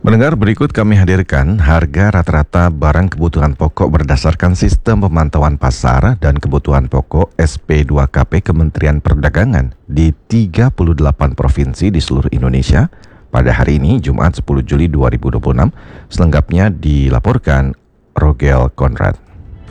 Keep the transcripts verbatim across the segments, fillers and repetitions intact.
Pendengar, berikut kami hadirkan harga rata-rata barang kebutuhan pokok berdasarkan sistem pemantauan pasar dan kebutuhan pokok S P dua K P Kementerian Perdagangan di tiga puluh delapan provinsi di seluruh Indonesia pada hari ini, Jumat sepuluh Juli dua ribu dua puluh enam. Selengkapnya dilaporkan Rogel Konrad.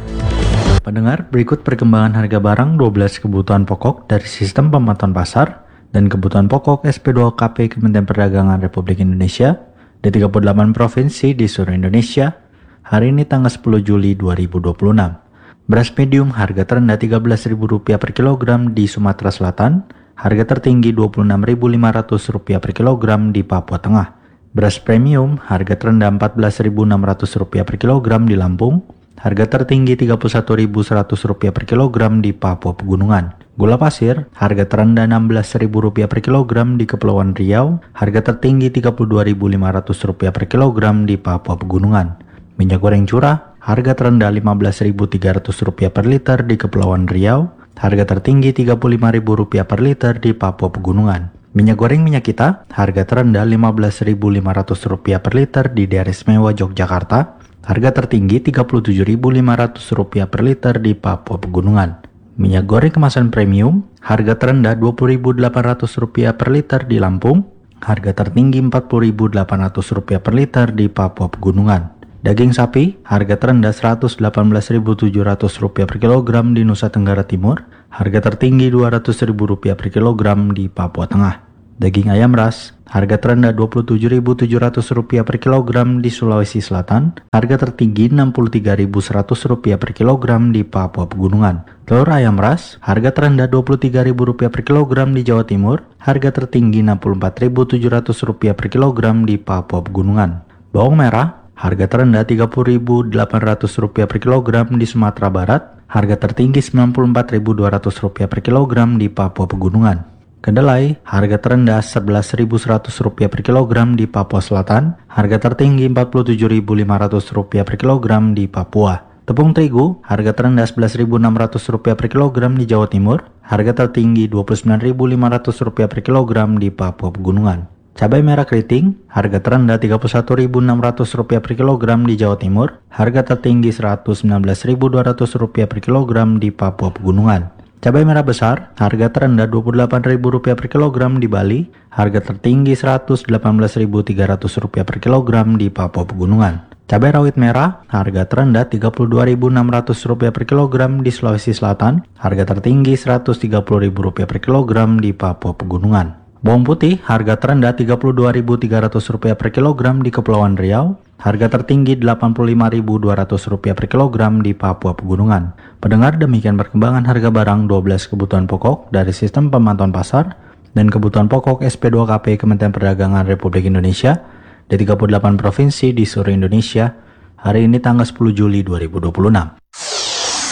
Pendengar, berikut perkembangan harga barang dua belas kebutuhan pokok dari sistem pemantauan pasar dan kebutuhan pokok S P dua K P Kementerian Perdagangan Republik Indonesia di tiga puluh delapan provinsi di seluruh Indonesia hari ini tanggal sepuluh Juli dua ribu dua puluh enam. Beras medium harga terendah tiga belas ribu rupiah per kilogram di Sumatera Selatan, harga tertinggi dua puluh enam ribu lima ratus rupiah per kilogram di Papua Tengah. Beras premium harga terendah empat belas ribu enam ratus rupiah per kilogram di Lampung, harga tertinggi tiga puluh satu ribu seratus rupiah per kilogram di Papua Pegunungan. Gula pasir, harga terendah enam belas ribu rupiah per kilogram di Kepulauan Riau, harga tertinggi tiga puluh dua ribu lima ratus rupiah per kilogram di Papua Pegunungan. Minyak goreng curah, harga terendah lima belas ribu tiga ratus rupiah per liter di Kepulauan Riau, harga tertinggi tiga puluh lima ribu rupiah per liter di Papua Pegunungan. Minyak goreng minyak kita, harga terendah lima belas ribu lima ratus rupiah per liter di Daerah Istimewa Yogyakarta, harga tertinggi tiga puluh tujuh ribu lima ratus rupiah per liter di Papua Pegunungan. Minyak goreng kemasan premium, harga terendah dua puluh ribu delapan ratus rupiah per liter di Lampung, harga tertinggi empat puluh ribu delapan ratus rupiah per liter di Papua Pegunungan. Daging sapi, harga terendah seratus delapan belas ribu tujuh ratus rupiah per kilogram di Nusa Tenggara Timur, harga tertinggi dua ratus ribu rupiah per kilogram di Papua Tengah. Daging ayam ras, harga terendah dua puluh tujuh ribu tujuh ratus rupiah per kilogram di Sulawesi Selatan, harga tertinggi enam puluh tiga ribu seratus rupiah per kilogram di Papua Pegunungan. Telur ayam ras, harga terendah dua puluh tiga ribu rupiah per kilogram di Jawa Timur, harga tertinggi enam puluh empat ribu tujuh ratus rupiah per kilogram di Papua Pegunungan. Bawang merah, harga terendah tiga puluh ribu delapan ratus rupiah per kilogram di Sumatera Barat, harga tertinggi sembilan puluh empat ribu dua ratus rupiah per kilogram di Papua Pegunungan. Kedelai, harga terendah sebelas ribu seratus rupiah per kilogram di Papua Selatan, harga tertinggi empat puluh tujuh ribu lima ratus rupiah per kilogram di Papua. Tepung terigu, harga terendah sebelas ribu enam ratus rupiah per kilogram di Jawa Timur, harga tertinggi dua puluh sembilan ribu lima ratus rupiah per kilogram di Papua Pegunungan. Cabai merah keriting, harga terendah tiga puluh satu ribu enam ratus rupiah per kilogram di Jawa Timur, harga tertinggi seratus sembilan belas ribu dua ratus rupiah per kilogram di Papua Pegunungan. Cabai merah besar, harga terendah dua puluh delapan ribu rupiah per kilogram di Bali, harga tertinggi seratus delapan belas ribu tiga ratus rupiah per kilogram di Papua Pegunungan. Cabai rawit merah, harga terendah tiga puluh dua ribu enam ratus rupiah per kilogram di Sulawesi Selatan, harga tertinggi seratus tiga puluh ribu rupiah per kilogram di Papua Pegunungan. Bawang putih, harga terendah tiga puluh dua ribu tiga ratus rupiah per kilogram di Kepulauan Riau, harga tertinggi delapan puluh lima ribu dua ratus rupiah per kilogram di Papua Pegunungan. Pendengar, demikian perkembangan harga barang dua belas kebutuhan pokok dari sistem pemantauan pasar dan kebutuhan pokok S P dua K P Kementerian Perdagangan Republik Indonesia di tiga puluh delapan provinsi di seluruh Indonesia hari ini tanggal sepuluh Juli dua ribu dua puluh enam.